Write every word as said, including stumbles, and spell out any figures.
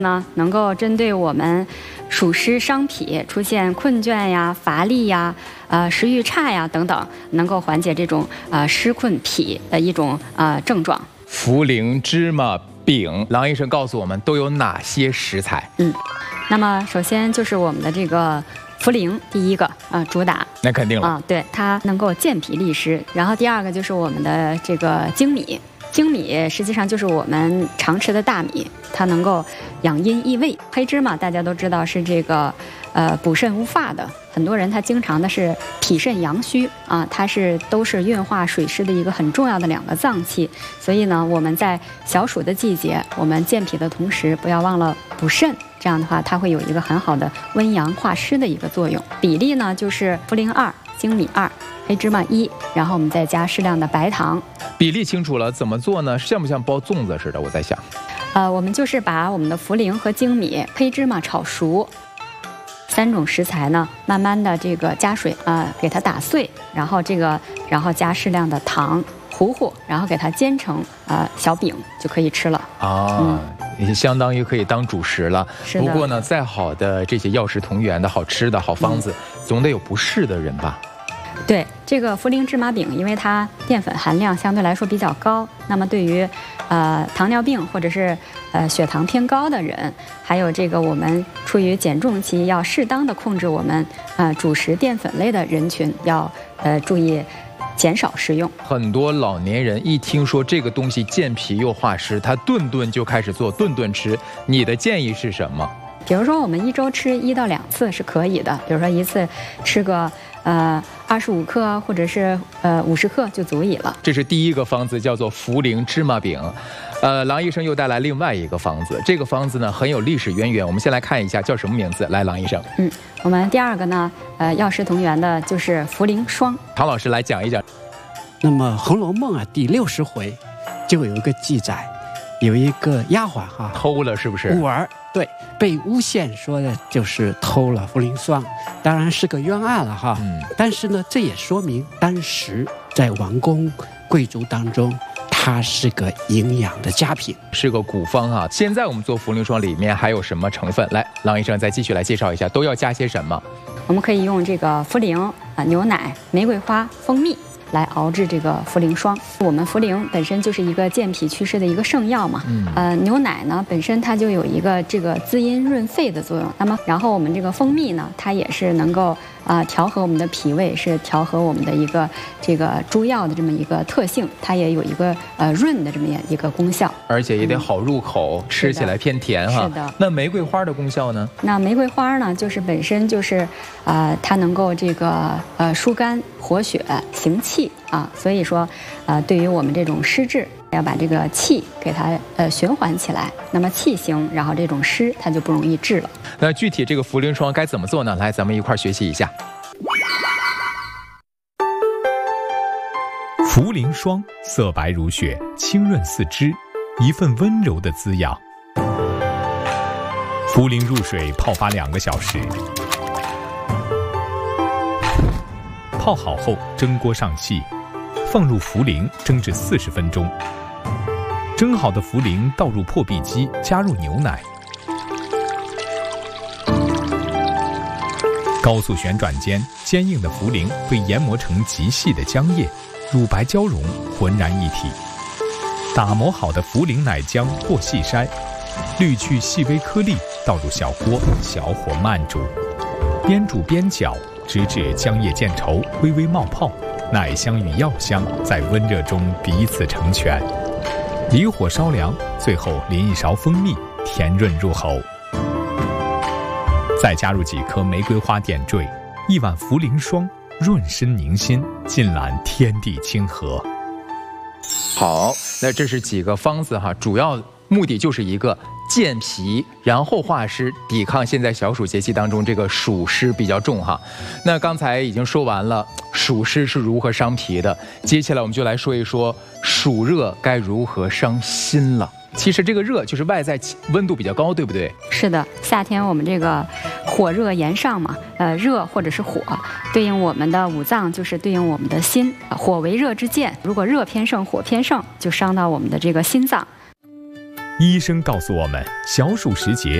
呢，能够针对我们暑湿伤脾、出现困倦呀、乏力呀、呃食欲差呀等等，能够缓解这种呃湿困脾的一种呃症状。 茯苓、芝麻、饼，郎医生告诉我们都有哪些食材？ 嗯，那么首先就是我们的这个茯苓，第一个啊、呃、主打。 那肯定了啊，对，它能够健脾利湿。然后第二个就是我们的这个粳米。粳米实际上就是我们常吃的大米，它能够养阴益胃。黑芝麻大家都知道是这个呃补肾乌发的，很多人他经常的是脾肾阳虚啊，它是都是运化水湿的一个很重要的两个脏器。所以呢，我们在小暑的季节，我们健脾的同时，不要忘了补肾。这样的话，它会有一个很好的温阳化湿的一个作用。比例呢，就是茯苓二，粳米二，黑芝麻一，然后我们再加适量的白糖。 比例清楚了，怎么做呢？像不像包粽子似的？我在想， 呃，我们就是把我们的茯苓和粳米、黑芝麻炒熟，三种食材呢，慢慢的这个加水啊、呃，给它打碎，然后这个，然后加适量的糖糊糊，然后给它煎成呃小饼就可以吃了啊。嗯，也相当于可以当主食了。不过呢，再好的这些药食同源的好吃的好方子，嗯、总得有不适的人吧？ 对，这个茯苓芝麻饼，因为它淀粉含量相对来说比较高，那么对于呃糖尿病或者是呃血糖偏高的人，还有这个我们处于减重期要适当的控制我们呃主食淀粉类的人群，要呃注意减少食用。 很多老年人一听说这个东西健脾又化湿，他顿顿就开始做，顿顿吃。你的建议是什么？ 比如说我们一周吃一到两次是可以的，比如说一次吃个呃二十五克或者是呃五十克就足以了。 这是第一个方子，叫做茯苓芝麻饼。呃，郎医生又带来另外一个方子，这个方子呢很有历史渊源。我们先来看一下叫什么名字。来，郎医生。 嗯，我们第二个呢，呃，药食同源的就是茯苓霜。 唐老师来讲一讲。 那么《红楼梦》啊，第六十回就有一个记载，有一个丫鬟哈偷了，是不是？ 五儿。对，被诬陷说的就是偷了茯苓霜，当然是个冤案了哈。嗯，但是呢，这也说明当时在王公贵族当中，它是个营养的佳品， 是个古方啊。现在我们做茯苓霜里面还有什么成分？来，郎医生再继续来介绍一下，都要加些什么？ 我们可以用这个茯苓啊、牛奶、玫瑰花、蜂蜜来熬制这个茯苓霜。我们茯苓本身就是一个健脾祛湿的一个圣药嘛，嗯，呃，牛奶呢本身它就有一个这个滋阴润肺的作用。那么，然后我们这个蜂蜜呢，它也是能够啊、呃、调和我们的脾胃，是调和我们的一个这个诸药的这么一个特性，它也有一呃呃润的这么一个功效， 而且也得好入口，嗯、吃起来偏甜哈。 是的。那玫瑰花的功效呢？ 那玫瑰花呢，就是本身就是啊、呃，它能够这个呃疏肝活血行气。啊，所以说，呃，对于我们这种湿滞，要把这个气给它呃循环起来，那么气行，然后这种湿它就不容易滞了。 那具体这个茯苓霜该怎么做呢？来，咱们一块儿学习一下。 茯苓霜色白如雪，清润四肢，一份温柔的滋养。茯苓入水泡发两个小时。泡好后蒸锅上气，放入茯苓蒸至四十分钟。蒸好的茯苓倒入破壁机，加入牛奶，高速旋转间，坚硬的茯苓被研磨成极细的浆液，乳白交融，浑然一体。打磨好的茯苓奶浆过细筛，滤去细微颗粒，倒入小锅，小火慢煮，边煮边搅，直至浆液渐稠，微微冒泡，奶香与药香在温热中彼此成全。离火烧凉，最后淋一勺蜂蜜，甜润入喉。再加入几颗玫瑰花点缀，一碗茯苓霜，润身宁心，尽览天地清和。 好，那这是几个方子哈，主要目的就是一个健脾，然后化湿，抵抗现在小暑节气当中这个暑湿比较重哈。那刚才已经说完了暑湿是如何伤脾的，接下来我们就来说一说暑热该如何伤心了。其实这个热就是外在温度比较高，对不对？ 是的，夏天我们这个火热炎上嘛，呃，热或者是火，对应我们的五脏就是对应我们的心，火为热之剑，如果热偏盛，火偏盛，就伤到我们的这个心脏。 医生告诉我们，小暑时节